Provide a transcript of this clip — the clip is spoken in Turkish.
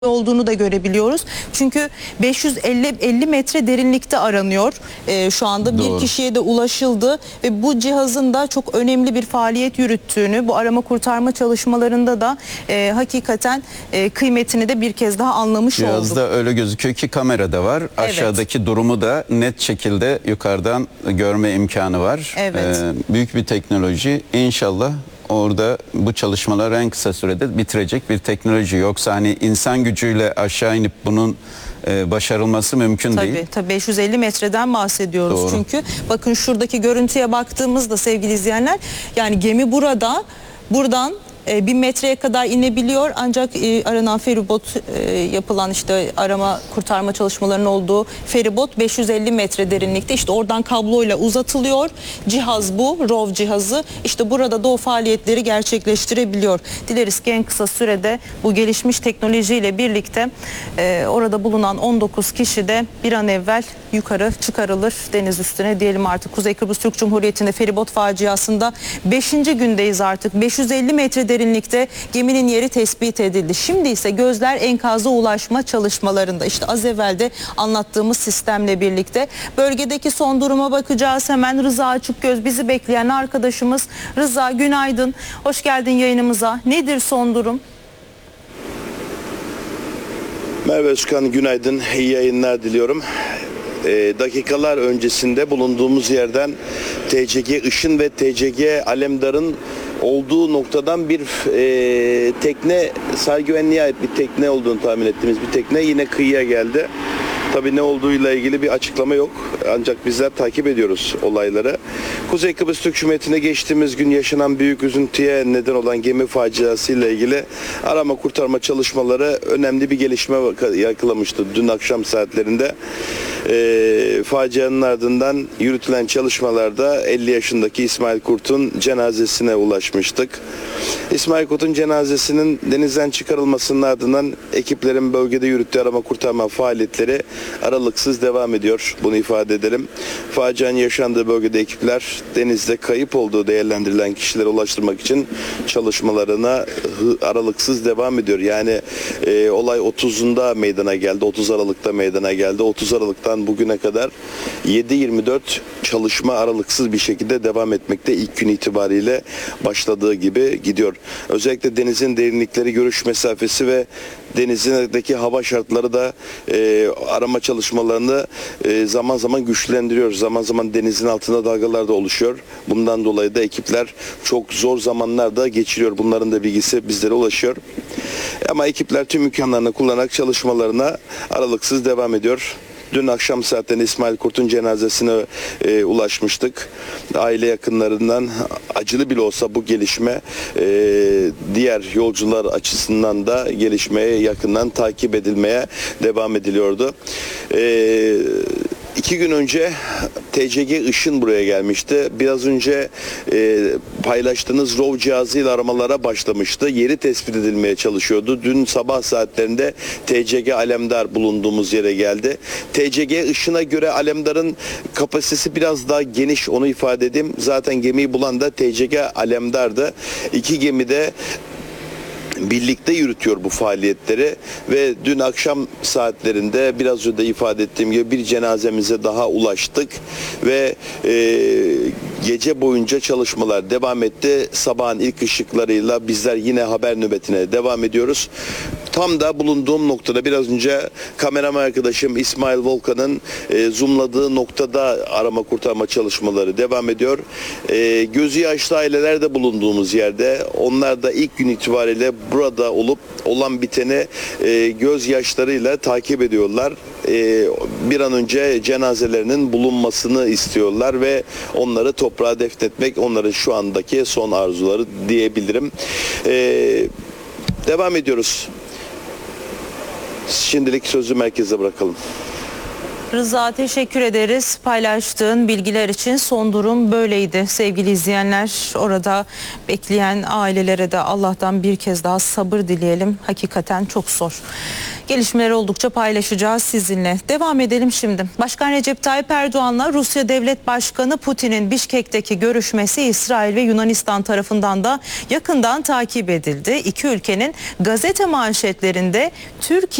olduğunu da görebiliyoruz. Çünkü 550 metre derinlikte aranıyor. Şu anda bir kişiye de ulaşıldı ve bu cihazın da çok önemli bir faaliyet yürüttüğünü, bu arama kurtarma çalışmalarında da hakikaten kıymetini de bir kez daha anlamış olduk. Cihazda öyle gözüküyor ki kamerada var. Evet. Aşağıdaki durumu da net şekilde yukarıdan görme imkanı var. Evet. Büyük bir teknoloji. İnşallah orada bu çalışmaları en kısa sürede bitirecek bir teknoloji. Yoksa hani insan gücüyle aşağı inip bunun başarılması mümkün değil. Tabii 550 metreden bahsediyoruz. Doğru. Çünkü bakın şuradaki görüntüye baktığımızda sevgili izleyenler, yani gemi buradan 1000 metreye kadar inebiliyor, ancak aranan feribot, yapılan işte arama kurtarma çalışmalarının olduğu feribot 550 metre derinlikte, işte oradan kabloyla uzatılıyor. Cihaz bu, ROV cihazı, işte burada da o faaliyetleri gerçekleştirebiliyor. Dileriz ki en kısa sürede bu gelişmiş teknolojiyle birlikte orada bulunan 19 kişi de bir an evvel yukarı çıkarılır, deniz üstüne diyelim artık. Kuzey Kıbrıs Türk Cumhuriyeti'nde feribot faciasında 5. gündeyiz artık. 550 metre derinlikte geminin yeri tespit edildi. Şimdi ise gözler enkaza ulaşma çalışmalarında. İşte az evvel de anlattığımız sistemle birlikte bölgedeki son duruma bakacağız. Hemen Rıza Açıkgöz bizi bekleyen arkadaşımız. Rıza, günaydın. Hoş geldin yayınımıza. Nedir son durum? Merve Özkan, günaydın. İyi yayınlar diliyorum. Dakikalar öncesinde bulunduğumuz yerden TCG Işın ve TCG Alemdar'ın olduğu noktadan bir tekne, sahil güvenliğe ait bir tekne olduğunu tahmin ettiğimiz bir tekne yine kıyıya geldi. Tabii ne olduğuyla ilgili bir açıklama yok. Ancak bizler takip ediyoruz olayları. Kuzey Kıbrıs Türk Cumhuriyeti'nde geçtiğimiz gün yaşanan büyük üzüntüye neden olan gemi faciası ile ilgili arama kurtarma çalışmaları önemli bir gelişme yakalamıştı dün akşam saatlerinde. Facianın ardından yürütülen çalışmalarda 50 yaşındaki İsmail Kurt'un cenazesine ulaşmıştık. İsmail Kurt'un cenazesinin denizden çıkarılmasının ardından ekiplerin bölgede yürüttüğü arama kurtarma faaliyetleri aralıksız devam ediyor. Bunu ifade edelim. Facianın yaşandığı bölgede ekipler denizde kayıp olduğu değerlendirilen kişilere ulaştırmak için çalışmalarına aralıksız devam ediyor. Yani olay 30'unda meydana geldi. 30 Aralık'ta meydana geldi. 30 Aralık'tan bugüne kadar 7/24 çalışma aralıksız bir şekilde devam etmekte. İlk gün itibariyle başladığı gibi gidiyor. Özellikle denizin derinlikleri, görüş mesafesi ve denizindeki hava şartları da arama çalışmalarını zaman zaman güçlendiriyor. Zaman zaman denizin altında dalgalar da oluşuyor. Bundan dolayı da ekipler çok zor zamanlarda geçiriyor. Bunların da bilgisi bizlere ulaşıyor. Ama ekipler tüm imkanlarını kullanarak çalışmalarına aralıksız devam ediyor. Dün akşam saatlerinde İsmail Kurt'un cenazesine ulaşmıştık. Aile yakınlarından acılı bile olsa bu gelişme diğer yolcular açısından da gelişmeye yakından takip edilmeye devam ediliyordu. 2 gün önce TCG Işın buraya gelmişti. Biraz önce paylaştığınız ROV cihazıyla aramalara başlamıştı. Yeri tespit edilmeye çalışıyordu. Dün sabah saatlerinde TCG Alemdar bulunduğumuz yere geldi. TCG Işın'a göre Alemdar'ın kapasitesi biraz daha geniş, onu ifade edeyim. Zaten gemiyi bulan da TCG Alemdar'dı. 2 gemi de birlikte yürütüyor bu faaliyetleri ve dün akşam saatlerinde biraz önce ifade ettiğim gibi bir cenazemize daha ulaştık ve gece boyunca çalışmalar devam etti. Sabahın ilk ışıklarıyla bizler yine haber nöbetine devam ediyoruz. Tam da bulunduğum noktada biraz önce kameraman arkadaşım İsmail Volkan'ın zoomladığı noktada arama kurtarma çalışmaları devam ediyor. Gözü yaşlı aileler de bulunduğumuz yerde. Onlar da ilk gün itibariyle burada olup olan biteni gözyaşlarıyla takip ediyorlar. Bir an önce cenazelerinin bulunmasını istiyorlar ve onları toprağa defnetmek onların şu andaki son arzuları diyebilirim. Devam ediyoruz. Şimdilik sözü merkeze bırakalım. Rıza, teşekkür ederiz paylaştığın bilgiler için. Son durum böyleydi sevgili izleyenler. Orada bekleyen ailelere de Allah'tan bir kez daha sabır dileyelim. Hakikaten çok zor. Gelişmeleri oldukça paylaşacağız sizinle. Devam edelim şimdi. Başkan Recep Tayyip Erdoğan'la Rusya Devlet Başkanı Putin'in Bişkek'teki görüşmesi İsrail ve Yunanistan tarafından da yakından takip edildi. İki ülkenin gazete manşetlerinde Türkiye